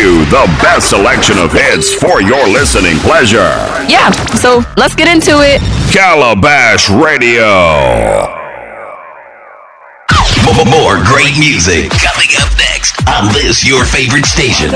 you the best selection of hits for your listening pleasure. Yeah, so let's get into it. Calabash Radio. More great music coming up next on this your favorite station.